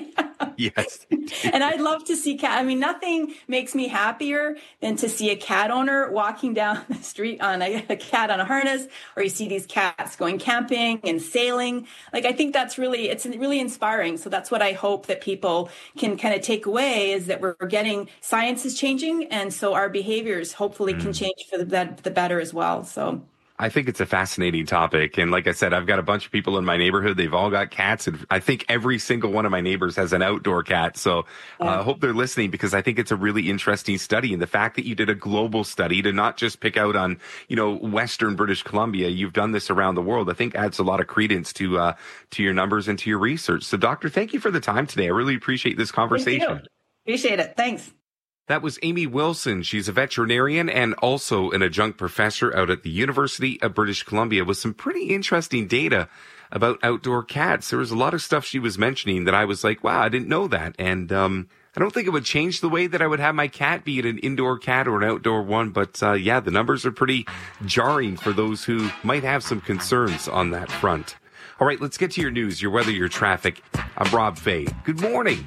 Yes. And I'd love to see nothing makes me happier than to see a cat owner walking down the street on a cat on a harness, or you see these cats going camping and sailing. I think it's really inspiring. So that's what I hope that people can kind of take away, is that we're getting, science is changing. And so our behaviors hopefully can change for the better as well. So I think it's a fascinating topic. And like I said, I've got a bunch of people in my neighborhood. They've all got cats. And I think every single one of my neighbors has an outdoor cat. So I hope they're listening, because I think it's a really interesting study. And the fact that you did a global study to not just pick out on, Western British Columbia, you've done this around the world, I think adds a lot of credence to your numbers and to your research. So Doctor, thank you for the time today. I really appreciate this conversation. Appreciate it. Thanks. That was Amy Wilson. She's a veterinarian and also an adjunct professor out at the University of British Columbia, with some pretty interesting data about outdoor cats. There was a lot of stuff she was mentioning that I was like, wow, I didn't know that. And I don't think it would change the way that I would have my cat, be it an indoor cat or an outdoor one. But the numbers are pretty jarring for those who might have some concerns on that front. All right, let's get to your news, your weather, your traffic. I'm Rob Fay. Good morning.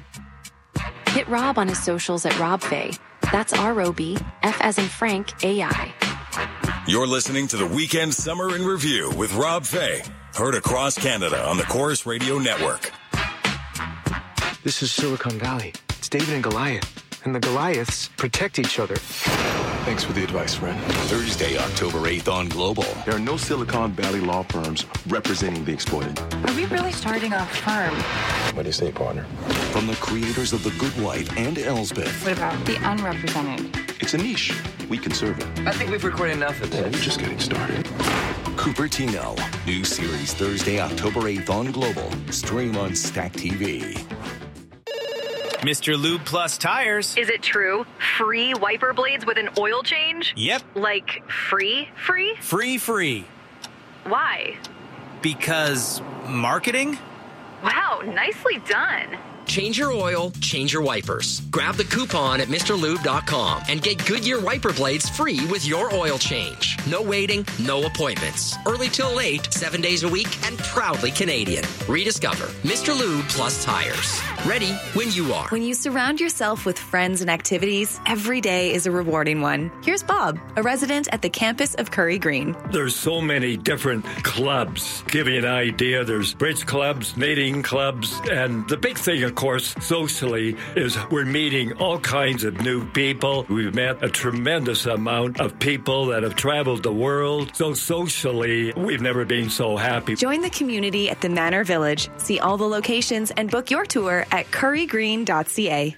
Hit Rob on his socials at Rob Fay. That's R-O-B, F as in Frank, A-I. You're listening to the Weekend Summer in Review with Rob Fay. Heard across Canada on the Chorus Radio Network. This is Silicon Valley. It's David and Goliath. And the Goliaths protect each other. Thanks for the advice, friend. Thursday, October 8th on Global. There are no Silicon Valley law firms representing the exploited. Are we really starting a firm? What do you say, partner? From the creators of The Good Wife and Elsbeth. What about the unrepresented? It's a niche. We can serve it. I think we've recorded enough of this. We're just getting started. Cupertino. New series Thursday, October 8th on Global. Stream on Stack TV. Mr. Lube Plus Tires. Is it true? Free wiper blades with an oil change? Yep. Like free? Free. Why? Because marketing? Wow, nicely done. Change your oil, change your wipers. Grab the coupon at MrLube.com and get Goodyear wiper blades free with your oil change. No waiting, no appointments. Early till late, 7 days a week, and proudly Canadian. Rediscover Mr. Lube Plus Tires. Ready when you are. When you surround yourself with friends and activities, every day is a rewarding one. Here's Bob, a resident at the campus of Curry Green. There's so many different clubs. Give you an idea, there's bridge clubs, knitting clubs, and the big thing, of course, socially, is we're meeting all kinds of new people. We've met a tremendous amount of people that have traveled the world. So socially, we've never been so happy. Join the community at the Manor Village. See all the locations and book your tour at currygreen.ca.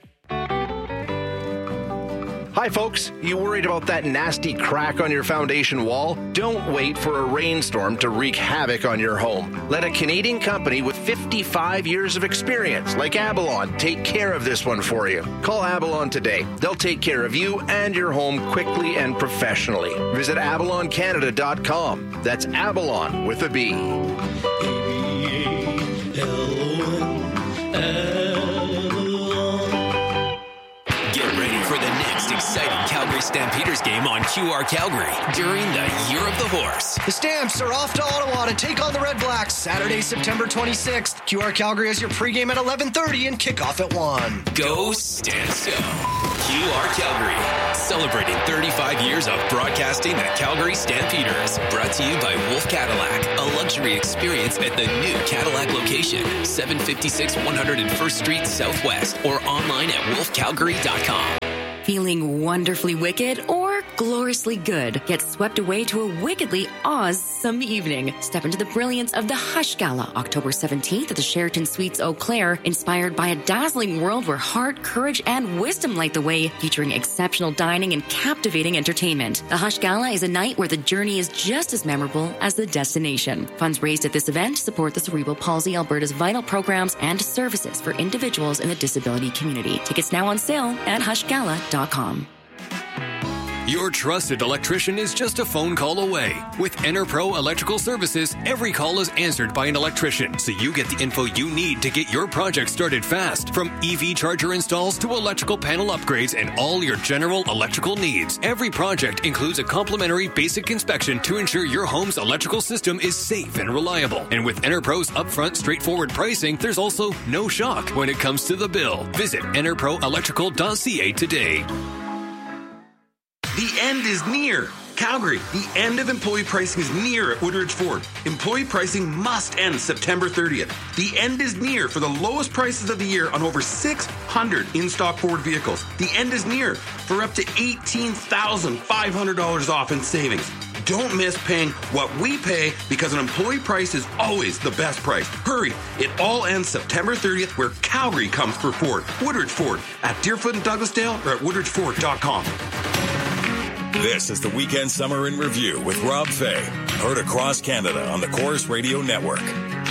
Hi, folks. You worried about that nasty crack on your foundation wall? Don't wait for a rainstorm to wreak havoc on your home. Let a Canadian company with 55 years of experience, like Abalon, take care of this one for you. Call Abalon today. They'll take care of you and your home quickly and professionally. Visit abaloncanada.com. That's Abalon with a B. Exciting Calgary Stampeders game on QR Calgary during the Year of the Horse. The Stamps are off to Ottawa to take on the Red Blacks Saturday, September 26th. QR Calgary has your pregame at 11:30 and kickoff at 1. Go Stamps Go. QR Calgary, celebrating 35 years of broadcasting the Calgary Stampeders. Brought to you by Wolf Cadillac, a luxury experience at the new Cadillac location, 756 101st Street Southwest, or online at wolfcalgary.com. Feeling wonderfully wicked or gloriously good? Get swept away to a wickedly awesome evening. Step into the brilliance of the Hush Gala, October 17th at the Sheraton Suites Eau Claire, inspired by a dazzling world where heart, courage, and wisdom light the way, featuring exceptional dining and captivating entertainment. The Hush Gala is a night where the journey is just as memorable as the destination. Funds raised at this event support the Cerebral Palsy Alberta's vital programs and services for individuals in the disability community. Tickets now on sale at hushgala.com. Your trusted electrician is just a phone call away. With EnerPro Electrical Services, every call is answered by an electrician, so you get the info you need to get your project started fast. From EV charger installs to electrical panel upgrades and all your general electrical needs. Every project includes a complimentary basic inspection to ensure your home's electrical system is safe and reliable. And with EnerPro's upfront, straightforward pricing, there's also no shock when it comes to the bill. Visit enerproelectrical.ca today. The end is near. Calgary, the end of employee pricing is near at Woodridge Ford. Employee pricing must end September 30th. The end is near for the lowest prices of the year on over 600 in-stock Ford vehicles. The end is near for up to $18,500 off in savings. Don't miss paying what we pay, because an employee price is always the best price. Hurry, it all ends September 30th, where Calgary comes for Ford. Woodridge Ford at Deerfoot and Douglasdale, or at woodridgeford.com. This is the Weekend Summer in Review with Rob Fay. Heard across Canada on the Chorus Radio Network.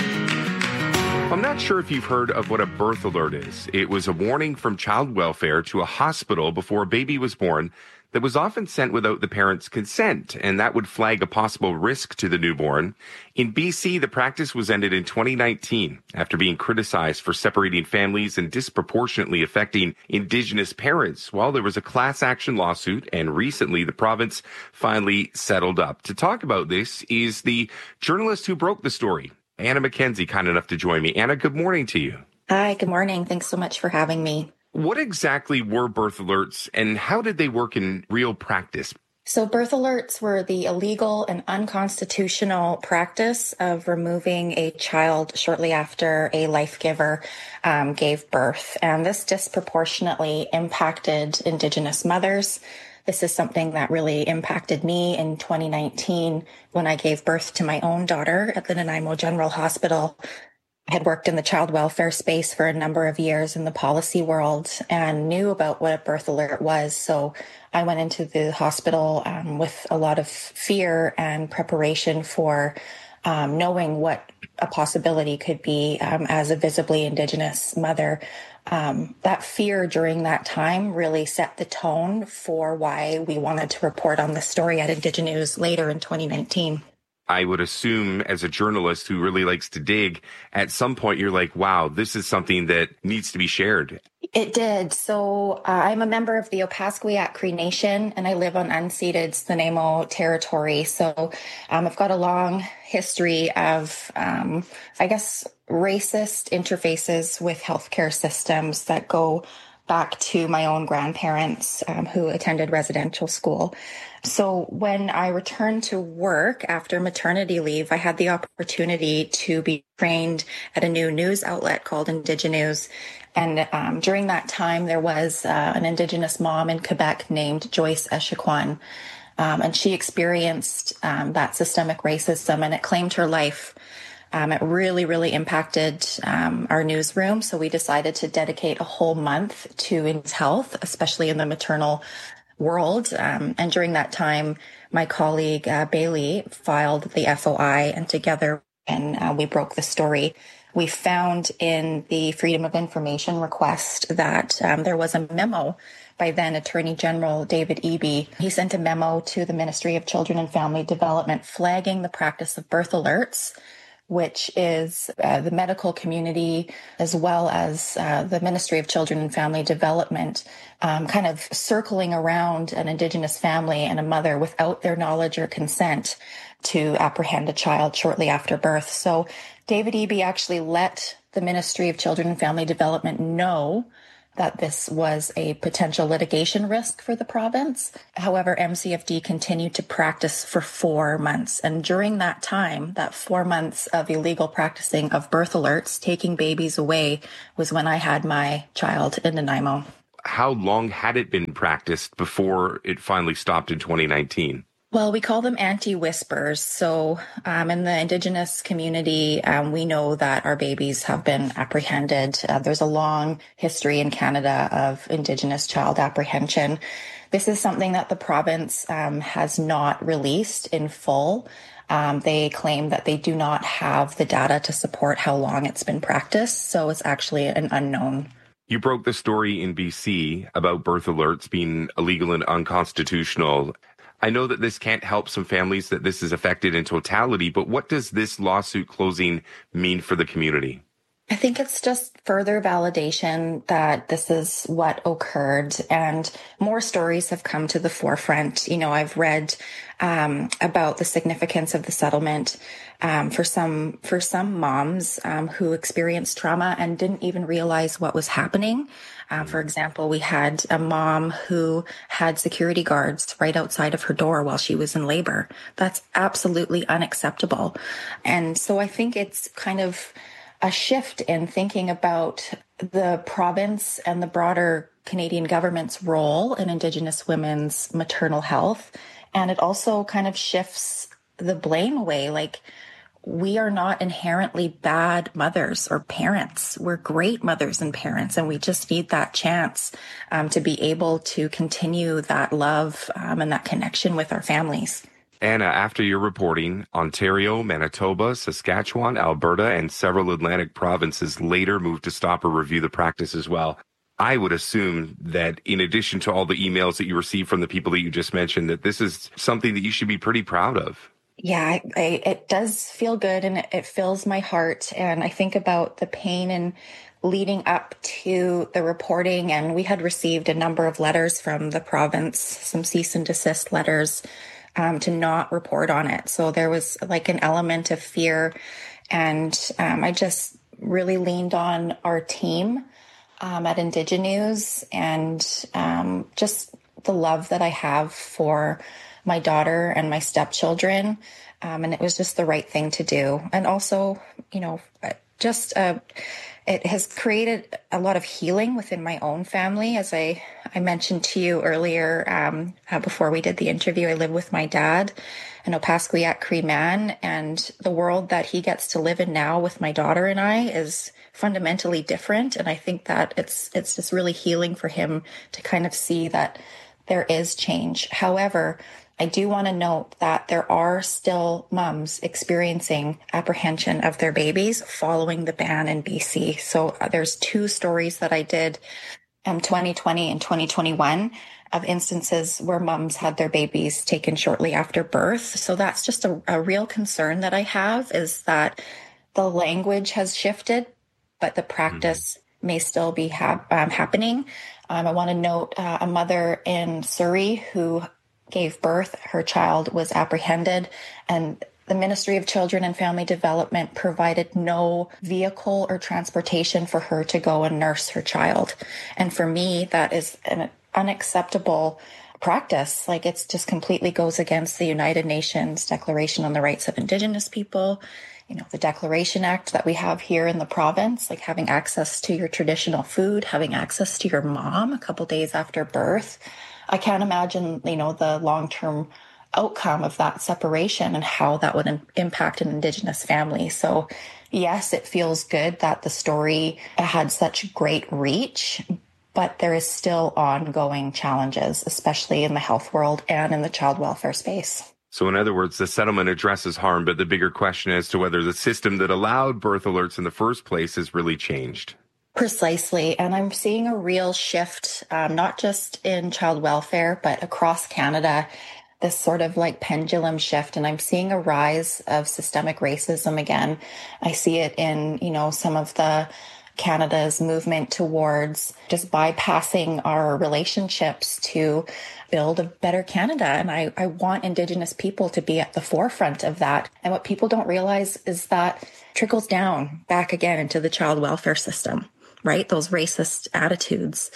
I'm not sure if you've heard of what a birth alert is. It was a warning from child welfare to a hospital before a baby was born that was often sent without the parents' consent, and that would flag a possible risk to the newborn. In BC, the practice was ended in 2019 after being criticized for separating families and disproportionately affecting Indigenous parents. Well, there was a class action lawsuit, and recently the province finally settled up. To talk about this is the journalist who broke the story, Anna McKenzie, kind enough to join me. Anna, good morning to you. Hi, good morning. Thanks so much for having me. What exactly were birth alerts, and how did they work in real practice? So birth alerts were the illegal and unconstitutional practice of removing a child shortly after a life giver gave birth. And this disproportionately impacted Indigenous mothers. This is something that really impacted me in 2019 when I gave birth to my own daughter at the Nanaimo General Hospital. I had worked in the child welfare space for a number of years in the policy world and knew about what a birth alert was. So I went into the hospital with a lot of fear and preparation for knowing what a possibility could be as a visibly Indigenous mother. That fear during that time really set the tone for why we wanted to report on this story at Indigenews later in 2019. I would assume, as a journalist who really likes to dig, at some point you're like, wow, this is something that needs to be shared. It did. So I'm a member of the Opaskwayak Cree Nation, and I live on unceded Nanaimo territory. So I've got a long history of, racist interfaces with healthcare systems that go back to my own grandparents who attended residential school. So when I returned to work after maternity leave, I had the opportunity to be trained at a new news outlet called Indigenews. And during that time, there was an Indigenous mom in Quebec named Joyce Echequan. And she experienced that systemic racism, and it claimed her life. It really, really impacted our newsroom. So we decided to dedicate a whole month to women's health, especially in the maternal world. And during that time, my colleague Bailey filed the FOI, and together we broke the story. We found in the Freedom of Information request that there was a memo by then Attorney General David Eby. He sent a memo to the Ministry of Children and Family Development flagging the practice of birth alerts, which is the medical community as well as the Ministry of Children and Family Development kind of circling around an Indigenous family and a mother without their knowledge or consent to apprehend a child shortly after birth. So David Eby actually let the Ministry of Children and Family Development know that this was a potential litigation risk for the province. However, MCFD continued to practice for 4 months. And during that time, that 4 months of illegal practicing of birth alerts, taking babies away, was when I had my child in Nanaimo. How long had it been practiced before it finally stopped in 2019? Well, we call them anti-whispers. So in the Indigenous community, we know that our babies have been apprehended. There's a long history in Canada of Indigenous child apprehension. This is something that the province has not released in full. They claim that they do not have the data to support how long it's been practiced. So it's actually an unknown. You broke the story in BC about birth alerts being illegal and unconstitutional. I know that this can't help some families that this is affected in totality, but what does this lawsuit closing mean for the community? I think it's just further validation that this is what occurred, and more stories have come to the forefront. You know, I've read about the significance of the settlement for some moms who experienced trauma and didn't even realize what was happening. For example, we had a mom who had security guards right outside of her door while she was in labor. That's absolutely unacceptable. And so I think it's kind of a shift in thinking about the province and the broader Canadian government's role in Indigenous women's maternal health. And it also kind of shifts the blame away. Like, we are not inherently bad mothers or parents. We're great mothers and parents, and we just need that chance to be able to continue that love and that connection with our families. Anna, after your reporting, Ontario, Manitoba, Saskatchewan, Alberta, and several Atlantic provinces later moved to stop or review the practice as well. I would assume that in addition to all the emails that you received from the people that you just mentioned, that this is something that you should be pretty proud of. Yeah, it does feel good, and it fills my heart. And I think about the pain and leading up to the reporting, and we had received a number of letters from the province, some cease and desist letters, to not report on it. So there was like an element of fear, and I just really leaned on our team at Indigenews and just the love that I have for my daughter and my stepchildren. And it was just the right thing to do. And also, you know, just it has created a lot of healing within my own family. As I mentioned to you earlier, before we did the interview, I live with my dad in Opaskwayak Cree Man, and the world that he gets to live in now with my daughter and I is fundamentally different. And I think that it's just really healing for him to kind of see that there is change. However, I do want to note that there are still mums experiencing apprehension of their babies following the ban in BC. So there's 2 stories that I did 2020 and 2021 of instances where mums had their babies taken shortly after birth. So that's just a real concern that I have, is that the language has shifted, but the practice may still be happening. I want to note a mother in Surrey who gave birth. Her child was apprehended, and the Ministry of Children and Family Development provided no vehicle or transportation for her to go and nurse her child. And for me, that is an unacceptable practice. Like, it's just completely goes against the United Nations Declaration on the Rights of Indigenous People, you know, the Declaration Act that we have here in the province, like having access to your traditional food, having access to your mom a couple days after birth. I can't imagine, you know, the long-term outcome of that separation and how that would impact an Indigenous family. So yes, it feels good that the story had such great reach, but there is still ongoing challenges, especially in the health world and in the child welfare space. So in other words, the settlement addresses harm, but the bigger question as to whether the system that allowed birth alerts in the first place has really changed. Precisely. And I'm seeing a real shift, not just in child welfare, but across Canada, this sort of like pendulum shift. And I'm seeing a rise of systemic racism again. I see it in, some of the Canada's movement towards just bypassing our relationships to build a better Canada. And I want Indigenous people to be at the forefront of that. And what people don't realize is that trickles down back again into the child welfare system, right? Those racist attitudes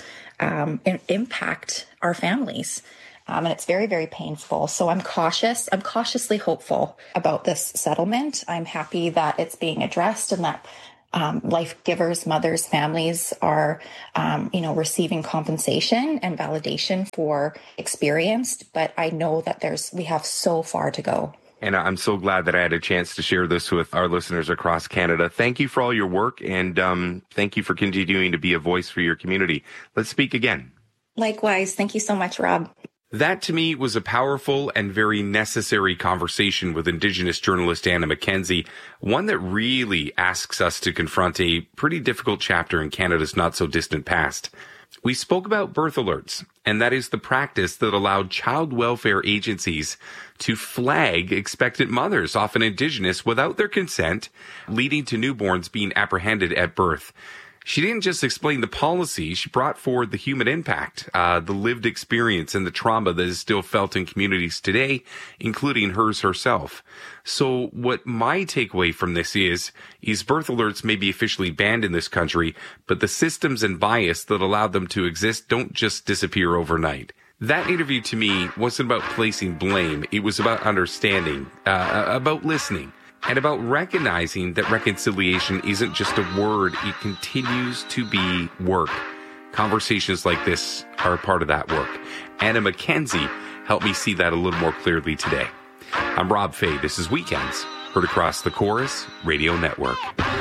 impact our families. And it's very, very painful. So I'm cautiously hopeful about this settlement. I'm happy that it's being addressed and that life givers, mothers, families are, receiving compensation and validation for experience. But I know that we have so far to go. And I'm so glad that I had a chance to share this with our listeners across Canada. Thank you for all your work, and thank you for continuing to be a voice for your community. Let's speak again. Likewise. Thank you so much, Rob. That, to me, was a powerful and very necessary conversation with Indigenous journalist Anna McKenzie, one that really asks us to confront a pretty difficult chapter in Canada's not-so-distant past. We spoke about birth alerts, and that is the practice that allowed child welfare agencies to flag expectant mothers, often Indigenous, without their consent, leading to newborns being apprehended at birth. She didn't just explain the policy, she brought forward the human impact, the lived experience and the trauma that is still felt in communities today, including hers herself. So what my takeaway from this is birth alerts may be officially banned in this country, but the systems and bias that allowed them to exist don't just disappear overnight. That interview to me wasn't about placing blame, it was about understanding, about listening. And about recognizing that reconciliation isn't just a word, it continues to be work. Conversations like this are a part of that work. Anna McKenzie helped me see that a little more clearly today. I'm Rob Fay. This is Weekends, heard across the Chorus Radio Network.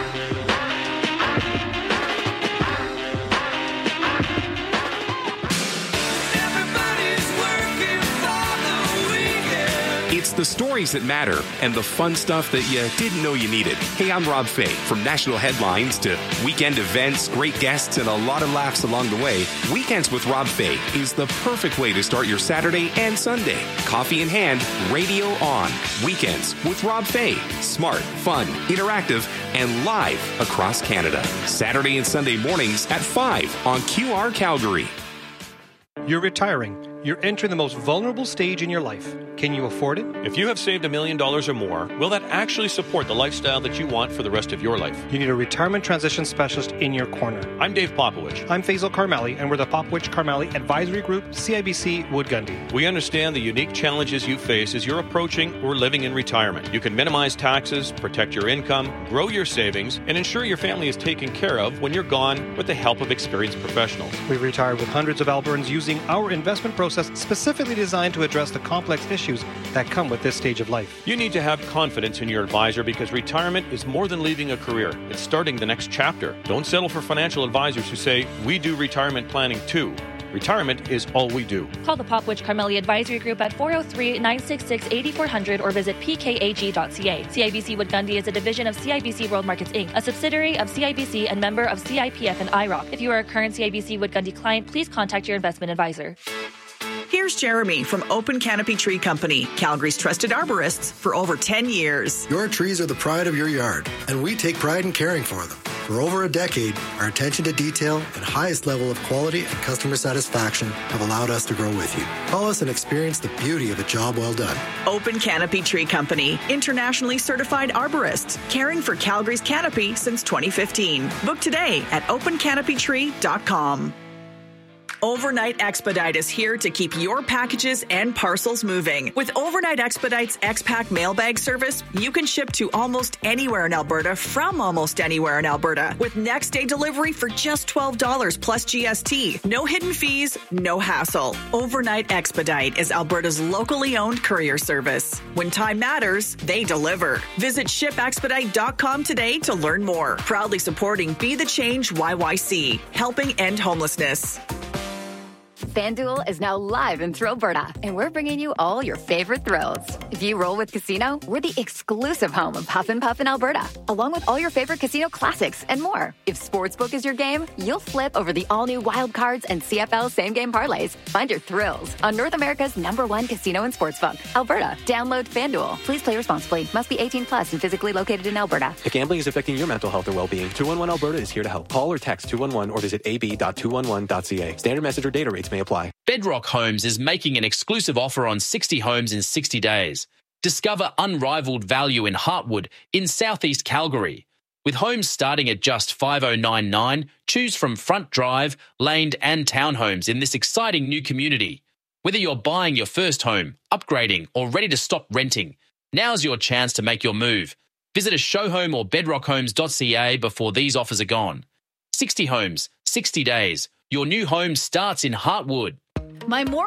It's the stories that matter and the fun stuff that you didn't know you needed. Hey, I'm Rob Fay. From national headlines to weekend events, great guests, and a lot of laughs along the way, Weekends with Rob Fay is the perfect way to start your Saturday and Sunday. Coffee in hand, radio on. Weekends with Rob Fay. Smart, fun, interactive, and live across Canada. Saturday and Sunday mornings at 5 on QR Calgary. You're retiring. You're entering the most vulnerable stage in your life. Can you afford it? If you have saved $1 million or more, will that actually support the lifestyle that you want for the rest of your life? You need a retirement transition specialist in your corner. I'm Dave Popowich. I'm Faisal Karmali, and we're the Popowich Karmali Advisory Group, CIBC Wood Gundy. We understand the unique challenges you face as you're approaching or living in retirement. You can minimize taxes, protect your income, grow your savings, and ensure your family is taken care of when you're gone with the help of experienced professionals. We've retired with hundreds of Albertans using our investment process specifically designed to address the complex issues that come with this stage of life. You need to have confidence in your advisor because retirement is more than leaving a career. It's starting the next chapter. Don't settle for financial advisors who say, we do retirement planning too. Retirement is all we do. Call the Popowich Karmali Advisory Group at 403-966-8400 or visit pkag.ca. CIBC Wood Gundy is a division of CIBC World Markets Inc., a subsidiary of CIBC and member of CIPF and IROC. If you are a current CIBC Wood Gundy client, please contact your investment advisor. Here's Jeremy from Open Canopy Tree Company, Calgary's trusted arborists for over 10 years. Your trees are the pride of your yard, and we take pride in caring for them. For over a decade, our attention to detail and highest level of quality and customer satisfaction have allowed us to grow with you. Call us and experience the beauty of a job well done. Open Canopy Tree Company, internationally certified arborists, caring for Calgary's canopy since 2015. Book today at opencanopytree.com. Overnight Expedite is here to keep your packages and parcels moving. With Overnight Expedite's X-Pack mailbag service, you can ship to almost anywhere in Alberta from almost anywhere in Alberta with next-day delivery for just $12 plus GST. No hidden fees, no hassle. Overnight Expedite is Alberta's locally owned courier service. When time matters, they deliver. Visit shipexpedite.com today to learn more. Proudly supporting Be the Change YYC, helping end homelessness. FanDuel is now live in Thrillberta, and we're bringing you all your favorite thrills. If you roll with Casino, we're the exclusive home of Huff and Puff in Alberta, along with all your favorite casino classics and more. If Sportsbook is your game, you'll flip over the all-new Wild Cards and CFL same-game parlays. Find your thrills on North America's #1 casino and sportsbook, Alberta. Download FanDuel. Please play responsibly. Must be 18 plus and physically located in Alberta. If gambling is affecting your mental health or well-being, 211 Alberta is here to help. Call or text 211 or visit ab.211.ca. Standard message or data rates may apply. Bedrock Homes is making an exclusive offer on 60 homes in 60 days. Discover unrivaled value in Heartwood in southeast Calgary. With homes starting at just $5,099, choose from front drive, laned and townhomes in this exciting new community. Whether you're buying your first home, upgrading or ready to stop renting, now's your chance to make your move. Visit a showhome or bedrockhomes.ca before these offers are gone. 60 homes, 60 days. Your new home starts in Heartwood. My